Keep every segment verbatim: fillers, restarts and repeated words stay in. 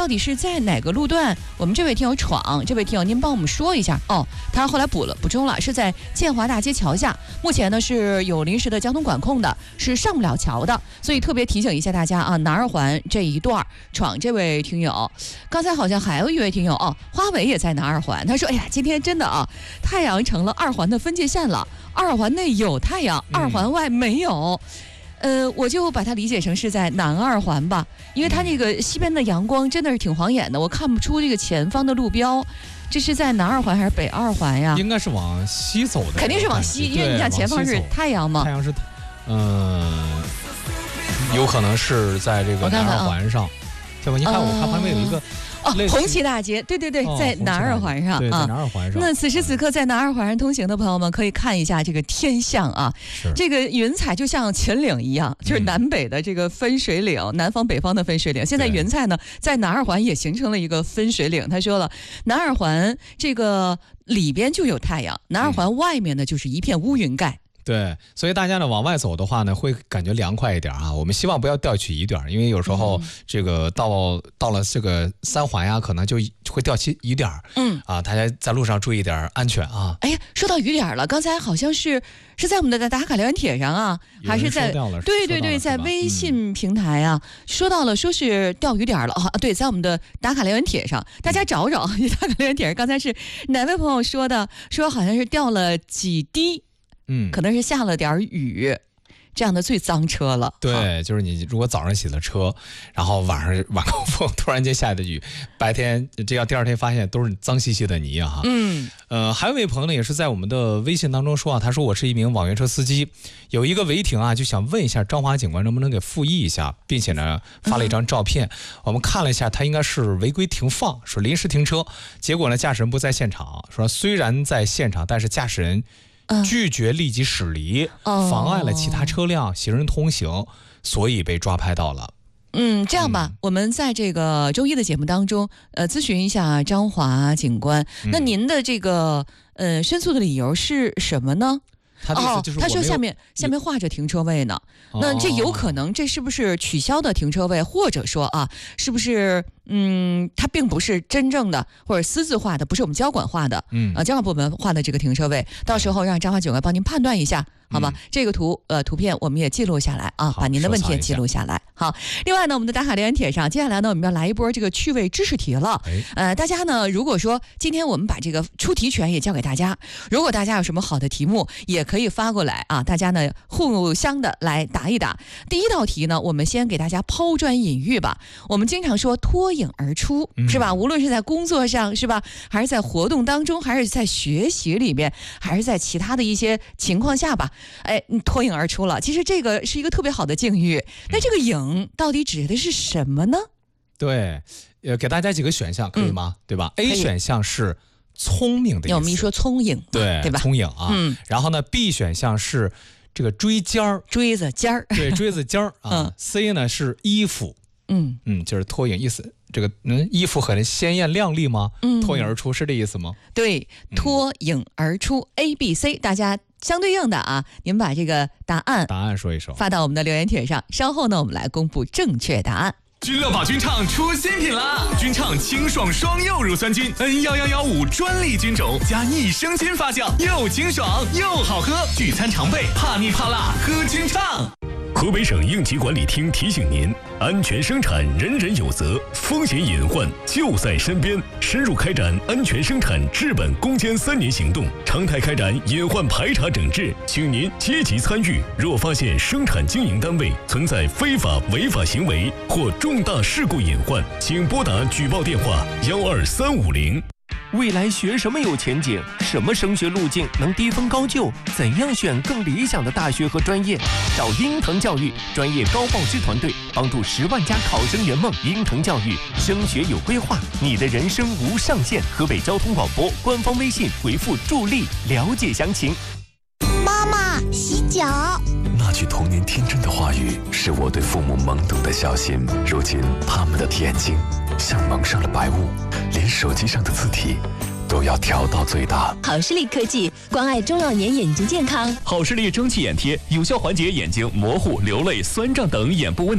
到底是在哪个路段？我们这位听友闯，这位听友您帮我们说一下哦。他后来补了补充了，是在建华大街桥下，目前呢是有临时的交通管控的，是上不了桥的，所以特别提醒一下大家啊，南二环这一段闯这位听友，刚才好像还有一位听友哦，花伟也在南二环，他说哎呀，今天真的啊，太阳成了二环的分界线了，二环内有太阳，二环外没有。呃，我就把它理解成是在南二环吧，因为它那个西边的阳光真的是挺晃眼的，我看不出这个前方的路标，这是在南二环还是北二环呀？ 应该是往西走的， 肯定是往西，因为你想前方是太阳嘛。 太阳是，嗯、呃，有可能是在这个南二环上，对吧？你看，我看旁边有一个。 哦，红旗大街，对对对， 哦、 在南二环上对，在南二环上。 那此时此刻在南二环上通行的朋友们，可以看一下这个天象啊，这个云彩就像秦岭一样，就是南北的这个分水岭，嗯、南方北方的分水岭。现在云彩呢，在南二环也形成了一个分水岭。他说了，南二环这个里边就有太阳，南二环外面呢就是一片乌云盖。 对，所以大家呢往外走的话呢，会感觉凉快一点啊。我们希望不要掉起雨点，因为有时候这个到到了这个三环呀，可能就会掉起雨点。嗯啊，大家在路上注意点安全啊。 哎呀，说到雨点了，刚才好像是是在我们的打卡留言帖上啊，还是在对对对，在微信平台啊，嗯、说到了，说是掉雨点了啊。对，在我们的打卡留言帖上，大家找找打卡留言帖，刚才是哪位朋友说的？说好像是掉了几滴。嗯，可能是下了点雨，这样的最脏车了。 对，就是你如果早上洗了车，然后晚上晚高峰突然间下的雨，白天这样第二天发现都是脏兮兮的泥啊哈。嗯，呃，还有一位朋友呢，也是在我们的微信当中说啊，他说我是一名网约车司机，有一个违停啊，就想问一下张华警官能不能给复议一下，并且呢发了一张照片，嗯、我们看了一下，他应该是违规停放，说临时停车，结果呢驾驶人不在现场，说虽然在现场，但是驾驶人。拒绝立即驶离，嗯、妨碍了其他车辆行人通行，所以被抓拍到了。 嗯，这样吧，嗯、我们在这个周一的节目当中，呃，咨询一下张华警官。嗯、那您的这个呃申诉的理由是什么呢？ 他哦， 他说下面下面画着停车位呢，哦、那这有可能这是不是取消的停车位，或者说啊，是不是嗯，它并不是真正的或者私自画的，不是我们交管画的，嗯啊，交管部门画的这个停车位，到时候让张华警官帮您判断一下。好吧，嗯、这个图呃图片我们也记录下来啊，把您的问题也记录下来。好，另外呢，我们的打卡留言帖上，接下来呢我们要来一波这个趣味知识题了。呃，大家呢如果说今天我们把这个出题权也交给大家，如果大家有什么好的题目，也可以发过来啊，大家呢互相的来答一答。第一道题呢，我们先给大家抛砖引玉吧。我们经常说脱颖而出，嗯、是吧？无论是在工作上是吧，还是在活动当中，还是在学习里面，还是在其他的一些情况下吧。哎，你脱颖而出了，其实这个是一个特别好的境遇。那这个颖到底指的是什么呢？ 对，呃，给大家几个选项，可以吗？嗯、对吧 ？A 选项是聪明的意思， 我们一说聪颖， 对对吧？ 聪颖啊。嗯。然后呢 ，B 选项是这个锥尖儿， 锥子尖儿， 对，锥子尖儿啊。嗯、C 呢是衣服，嗯嗯，就是脱颖意思。这个嗯，衣服很鲜艳亮丽吗？嗯，脱颖而出是这意思吗？ 对，脱颖而出、嗯、A、B、C， 大家相对应的啊，您把这个答案答案说一说， 发到我们的留言帖上。稍后呢，我们来公布正确答案。 君乐宝君畅出新品啦！君畅清爽双柚乳酸菌 N 一一一五专利菌种加益生菌发酵，又清爽又好喝，聚餐常备，怕腻怕辣喝君畅。 河北省应急管理厅提醒您：安全生产，人人有责，风险隐患就在身边。深入开展安全生产治本攻坚三年行动，常态开展隐患排查整治，请您积极参与。若发现生产经营单位存在非法违法行为或重大事故隐患，请拨打举报电话幺二三五零。 未来学什么有前景？什么升学路径能低分高就？怎样选更理想的大学和专业？找鹰腾教育专业高报师团队，帮助十万家考生圆梦。鹰腾教育升学有规划，你的人生无上限。河北交通广播官方微信回复助力了解详情。 妈妈，洗脚。 那句童年天真的话语，是我对父母懵懂的孝心。如今他们的眼睛像蒙上了白雾，连手机上的字体都要调到最大。 好视力科技关爱中老年眼睛健康。 好视力蒸汽眼贴有效缓解眼睛模糊、流泪、酸胀等眼部问题。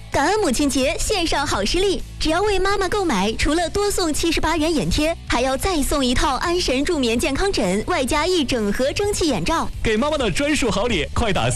感恩母亲节线上好视力，只要为妈妈购买，除了多送七十八元眼贴，还要再送一套安神助眠健康枕，外加一整盒蒸汽眼罩。 给妈妈的专属好礼，快打